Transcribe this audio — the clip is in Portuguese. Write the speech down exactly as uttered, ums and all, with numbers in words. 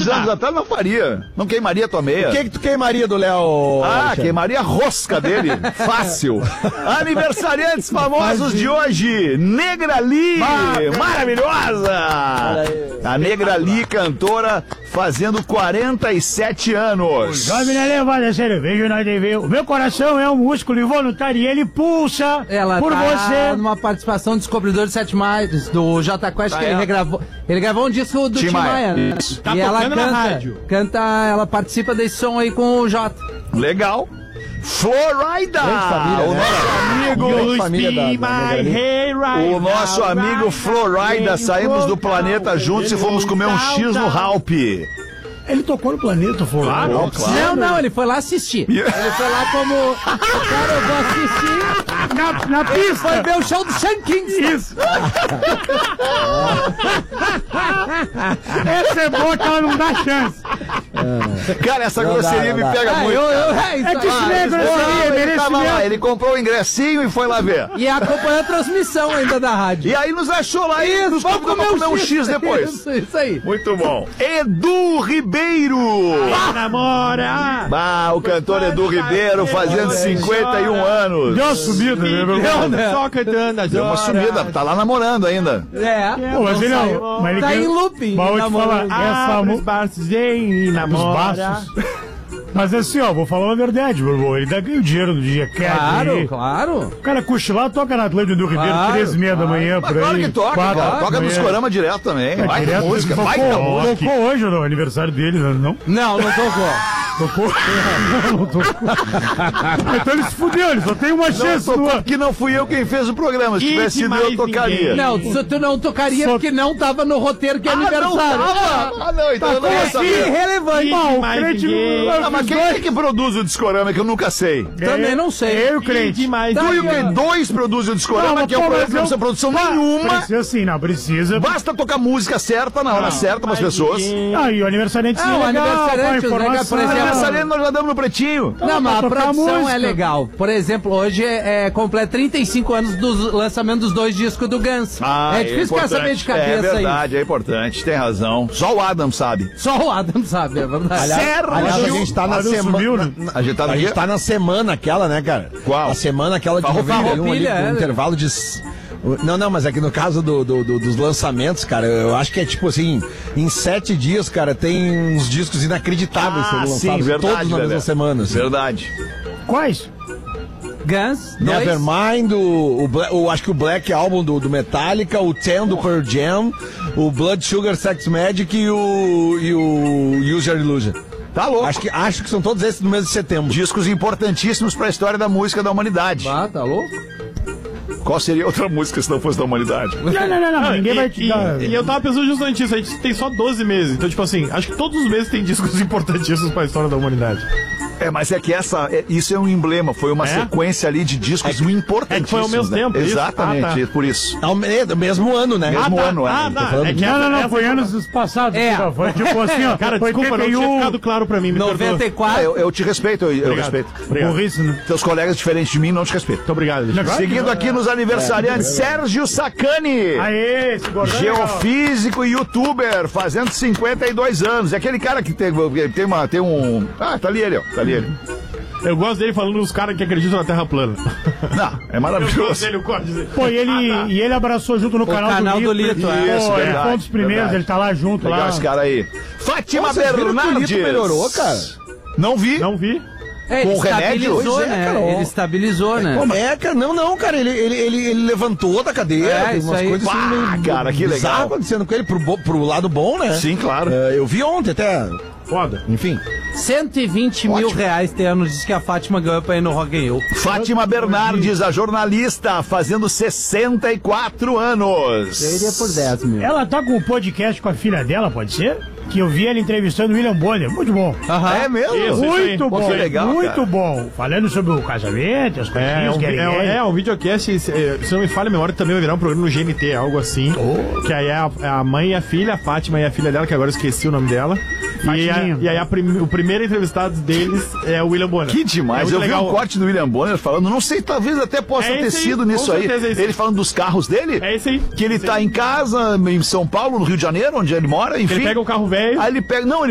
Dois anos atrás não faria. Não queimaria tua meia. O que que tu queimaria do Léo? Ah, Alexandre? queimaria a rosca dele. Fácil. Aniversariantes famosos de hoje. Negra Lee. Maravilhosa. A Negra Lee, cantora, fazendo quarenta e sete anos. Jovem é levado a sério, vejo na T V. O meu coração é um músculo involuntário e ele pulsa Ela por tá você. numa participação do Descobridor de Sete Mares, do Jota Quest, Ah, que é? ele regravou. Ele gravou um disco do Tim Tim Maia. Maia, né? Isso. Tá e ela tocando na canta, rádio. canta, ela participa desse som aí com o Jota. Legal. Florida. família, O né? nosso amigo. Grande família da- da Negra Lee. O nosso amigo Florida. Saímos do planeta juntos e fomos comer um X no Halp. Ele tocou no planeta, foi lá. Não, claro. Não, não, ele foi lá assistir. Ele foi lá como. Cara, eu vou assistir. Na, na Ele pista. foi ver o show do Sean Kingston. Isso. Essa é boa que ela não dá chance. Cara, essa Não grosseria dá, me não dá. pega Ah, muito. eu, eu, cara. é, isso É que aí. isso não é Pô, grosseria, é ele tava lá, merecimento. ele comprou o ingressinho e foi lá ver. E acompanhou a transmissão ainda da rádio. E aí nos achou lá e nos vamos convidou pra comer um X depois. Isso, isso aí. Muito bom. Edu Ribeiro. Namora! Ah, o cantor Edu Ribeiro fazendo cinquenta e um anos. Deu uma subida, né, meu irmão? Só cantando, Deu uma sumida, tá lá namorando ainda. É. Pô, mas ele não. Mas ele Tá quer- em looping. Mas eu vou te falar, namorando. essa Abre os música. braços e Os namora. baços. Mas assim, ó, vou falar uma verdade, meu irmão. Ele dá ganho dinheiro no dia, quer. Claro, aí. claro. O cara cochila, toca na Atlântica do Ribeiro, Claro, três e meia da manhã, Mas por aí. claro que toca, quatro cara. da Toca manhã. nos Corama direto também. É, Vai direto, música, tocou, vai música. tocou hoje no aniversário dele, né, não? Não, não tocou. Tocou? Não, não tocou. Então ele se fudeu, ele só tem uma Não, chance tocou no ano. porque não fui eu quem fez o programa. Se E tivesse de sido mais eu, tocaria. ninguém. Não, tu, tu não tocaria Só- porque não tava no roteiro que é Ah, não aniversário. tava? Ah, não, então eu não ia É saber. irrelevante. Bom, o mais crente ninguém. não. Ah, mas quem é que produz o Discorama que eu nunca sei? Também não sei. Eu, crente. demais. Tá Tu e o aí, que? ó. Dois produzem o Discorama, Não, que é um pô, programa mas que não precisa eu- produção Tá, nenhuma. Precisa sim, não, precisa. Basta tocar música certa na hora certa pras pessoas. Ah, e o aniversariante Ah, sim, o é legal, aniversariante, com a os nega, por informação. exemplo, Aniversariante nós já damos no pretinho. Não, mas a pra tocar produção música. é legal. Por exemplo, hoje é, é completa trinta e cinco anos do lançamento dos dois discos do Guns. Ah, é difícil ficar saber de cabeça É aí. verdade, é importante, tem razão. Só o Adam sabe. Só o Adam sabe, é verdade. Sérgio! Aliás, a gente tá na Adam semana. sumiu, né? na- A gente tá no a gente quê? tá na semana aquela, né, cara? Qual? A semana aquela de Farroupilha. novembro, um ali, Farroupilha, um é. intervalo de. s- Não, não, mas é que no caso do, do- do- dos lançamentos, cara, eu acho que é tipo assim, em sete dias, cara, tem uns discos inacreditáveis Ah, sendo sim, lançados, verdade, todos na mesma Dedé. semana. assim. Verdade. Quais? Guns, dois. Nevermind, o, o, Bla- o- acho que o Black Album do, do Metallica, o Ten do Pearl Jam, o Blood Sugar Sex Magic e o, e o Use Your Illusion. Tá louco. Acho que, acho que são todos esses no mês de setembro. Discos importantíssimos pra história da música da humanidade. Ah, tá louco? Qual seria outra música se não fosse da humanidade? Não, não, não, não, ninguém e, vai te e- dar. e eu tava pensando justamente isso, a gente tem só doze meses. Então, tipo assim, acho que todos os meses tem discos importantíssimos pra história da humanidade. É, mas é que essa, é- isso é um emblema, foi uma É? sequência ali de discos importantíssimos. é que foi ao mesmo né? tempo, isso? Exatamente, Ah, tá. por isso. Ao me- do mesmo ano, né? Mesmo tá, ano, é. ah, Tô tá. falando- É que Não, essa- não, não, essa- foi anos passados. É. Tipo, foi tipo assim, ó. Cara, foi desculpa, não tinha oitenta e um. ficado claro pra mim. Me noventa e perdoa. quatro. Ah, eu, eu te respeito, eu, eu Obrigado. respeito. Obrigado. Burrice, né? Teus colegas diferentes de mim não te respeitam. Muito obrigado. Alexandre. Negócio- Seguindo aqui nos aniversariantes, Sérgio Sacani. Aê, esse gordão. Geofísico e youtuber, fazendo cinquenta e dois anos. É aquele cara que tem, tem, uma, tem um... Ah, tá ali ele, ó. Tá ali ele. Eu gosto dele falando dos caras que acreditam na Terra plana. Não, é Eu gosto maravilhoso. dele, eu gosto dele. Pô, e ele, Ah, tá. e ele abraçou junto no canal, canal do do Lito. Lito, é. Isso, Pô, ele verdade, foi um dos primeiros, verdade. ele tá lá junto, Legal lá. esse cara aí. Fátima Vocês viram que o Bernardes. Lito melhorou, cara? Não vi. Não vi. É, Com ele remédio? estabilizou, Pois é, né? cara, ó. Ele estabilizou, né? Como é, cara? Não, não, cara. Ele, ele, ele, ele levantou da cadeira. É, tem isso umas aí. coisas Pá, assim, meio cara, que bizarras legal. acontecendo com ele pro, bo- pro lado bom, né? Sim, claro. É, eu vi ontem até. Foda. Enfim. cento e vinte mil reais tem anos diz que a Fátima ganhou pra ir no Rock in Rio. Fátima Bernardes, a jornalista, fazendo sessenta e quatro anos. Eu iria por dez mil. Ela tá com um podcast com a filha dela, pode ser? Que eu vi ela entrevistando o William Bonner. Muito bom. É mesmo? Isso, isso aí. Muito Pô, bom. que legal, muito cara. bom. Falando sobre o casamento, as É, coisinhas um, que vi- é, um- é um videocast, eh, se não me falha a memória, também vai virar um programa no G N T, algo assim. Que aí é a, é a mãe e a filha, a Fátima e a filha dela, que agora eu esqueci o nome dela. E, a- Fatiminha. e aí a prim- o primeiro entrevistado deles é o William Bonner. Que demais. É muito eu vi legal. um corte do William Bonner falando, não sei, talvez até possa É ter esse aí, sido com nisso aí. certeza é esse. Ele falando dos carros dele. É esse aí. Que ele Esse tá aí. em casa, em São Paulo, no Rio de Janeiro, onde ele mora, enfim. Ele pega o carro velho. Aí ele pega, não,